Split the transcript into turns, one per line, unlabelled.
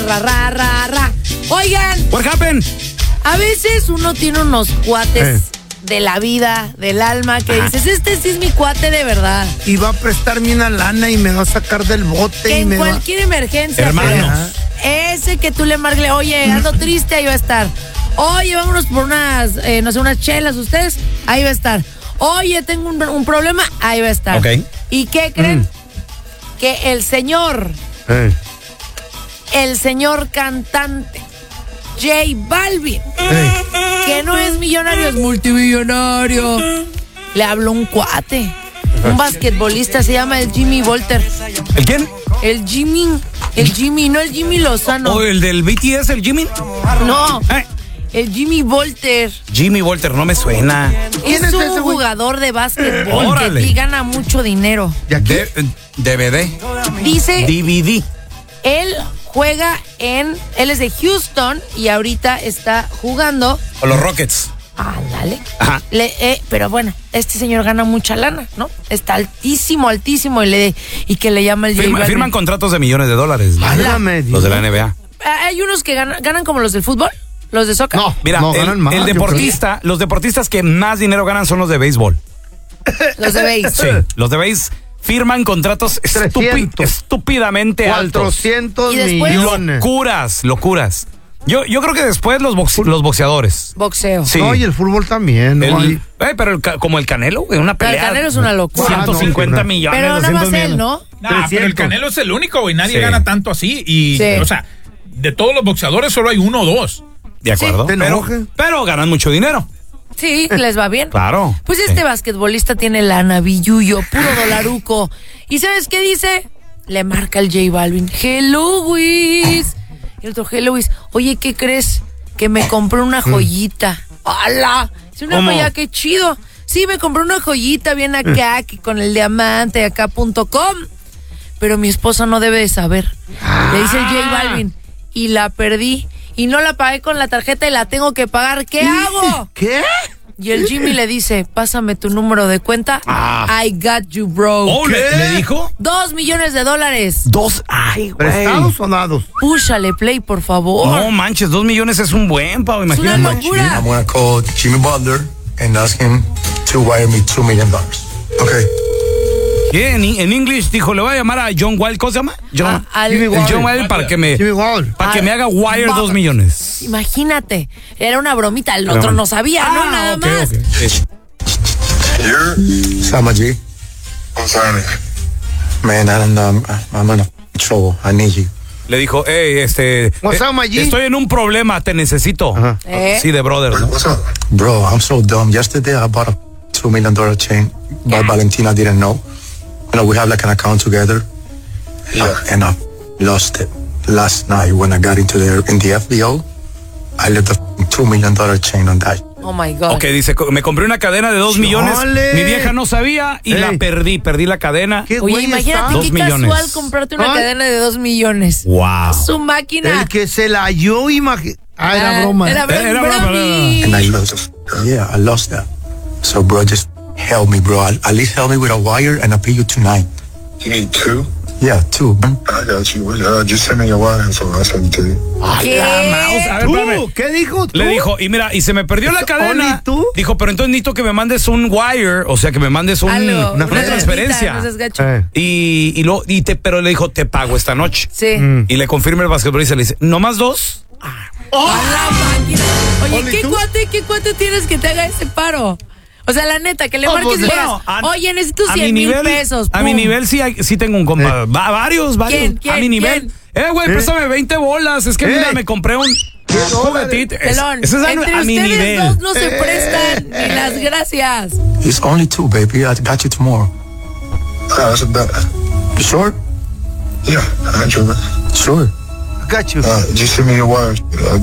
ra. Oigan.
What happened?
A veces uno tiene unos cuates de la vida, del alma, que dices, este sí es mi cuate de verdad.
Y va a prestarme una lana y me va a sacar del bote.
Que en cualquier emergencia.
Hermanos.
Ese que tú le marques, oye, ando triste, ahí va a estar. Oye, vámonos por unas, unas chelas, ustedes, ahí va a estar. Oye, tengo un problema, ahí va a estar.
Ok.
¿Y qué creen? Que el señor cantante J Balvin, que no es millonario, es multimillonario, le habló un cuate, un basquetbolista, se llama el Jimmy Volter.
¿El quién?
El Jimmy, no el Jimmy Lozano.
¿O el del BTS, el Jimmy?
No, el Jimmy Volter.
Jimmy Volter, no me suena.
Es un jugador de básquetbol
Órale.
que gana mucho dinero.
DVD.
Dice,
DVD.
él juega él es de Houston y ahorita está jugando.
O los Rockets.
Ándale.
Ajá.
Pero bueno, este señor gana mucha lana, ¿no? Está altísimo y que le llama el J Balvin.
Firman contratos de millones de dólares.
Válgame,
Los de la NBA.
Hay unos que ganan como los del fútbol, los de soccer.
No,
Mira,
ganan más,
el deportista, los deportistas que más dinero ganan son los de béisbol.
Los de béis.
Sí, los de béis firman contratos
300.
estúpidamente altos.
400
Y después-
millones.
Locuras. Yo creo que después los boxeadores.
Boxeo.
Sí.
No, y el fútbol también. ¿no?
Pero como el Canelo, güey, una
Pero el
pelea.
Canelo es una locura.
150 millones.
Pero nada más
200
él,
millones.
¿no?
Nah, pero el Canelo es el único, güey. Nadie
Sí.
gana tanto así. Y,
Sí.
o sea, de todos los boxeadores solo hay uno o dos.
De acuerdo.
Sí, te enojes.
pero ganan mucho dinero.
Sí, les va bien.
Claro.
Pues
Sí.
este basquetbolista tiene lana, billuyo, puro dolaruco. ¿Y sabes qué dice? Le marca el J Balvin. Hello, Luis. Y el otro, hello, Luis. Oye, ¿qué crees? Que me compré una joyita. ¡Hala! Es una
¿Cómo?
joya, qué chido. Sí, me compré una joyita bien acá, que con el diamante acá.com. Pero mi esposa no debe de saber. Le dice el J Balvin. Y la perdí. Y no la pagué con la tarjeta y la tengo que pagar. ¿Qué hago?
¿Qué?
Y el Jimmy le dice, pásame tu número de cuenta. I got you, bro.
Oh, ¿le dijo?
$2 millones.
Ay, güey.
¿Prestados o dados?
Púchale play, por favor.
No manches, 2 millones es un buen, Pau,
es una
imagínate.
locura.
I'm gonna call Jimmy Butler and ask him to wire me $2 million. Okay.
¿Qué? En inglés dijo, le voy a llamar a John Wild, ¿cómo se llama?
Jimmy
El John Wild para que me haga wire 2 millones.
Imagínate, era una bromita, el otro no sabía, no nada
ok,
más.
ok.
Sama G.
I'm sorry.
Man, I'm in trouble. I need you.
Le dijo,
What's up, my G?
estoy en un problema, te necesito.
Ajá.
Sí, de brother, ¿no?
What's up?
Bro, I'm so dumb. Yesterday I bought a $2 million chain, but Valentina didn't know. You know, we have like an account together.
Yeah.
And I lost it. Last night when I got in the FBO, I left a $2 million chain on that.
Oh my God.
Ok, dice, me compré una cadena de 2 millones,
¡Chale!
mi vieja no sabía y la perdí la cadena.
¿Qué
Oye,
güey
imagínate
está?
qué
2 millones.
casual comprarte una
Ay.
cadena de 2 millones.
Wow.
Su máquina.
El que se la halló, era broma.
Era
Era broma,
bromi.
And I lost that. So, bro, just help me, bro. At least help me with a wire and I'll pay you tonight.
You need two?
Yeah, two.
I got you. Just send me your wire info. I'll send it to you.
¿Qué?
A ver, espérame.
¿Tú? ¿Qué dijo tú?
Le dijo, y mira, y se me perdió la cadena.
¿Only tú?
Dijo, pero entonces necesito que me mandes un wire, o sea, que me mandes
Algo,
una
una
transferencia.
no seas gacho.
Pero le dijo, te pago esta noche.
Sí.
Y le confirma el basquetbolista, le dice, ¿no más 2?
A la máquina. Oye,
¿Only
¿qué
tú?
cuate tienes que te haga ese paro? O sea, la neta, que le marques
pues,
y le digas,
bueno,
oye, necesito
a
100
mi
mil
nivel,
pesos.
A mi
pum.
nivel sí tengo un compa. Varios.
¿Quién?
A mi nivel. Güey, préstame 20 bolas. Es que mira, me compré un juguetito.
Pelón,
Ese es
entre
a mi
ustedes
nivel.
dos no se prestan ni las gracias.
It's only two, baby. I got you tomorrow.
That's a bet.
You sure?
Yeah, I ain't tripping.
Sure.
Got you.
Just send me your wire.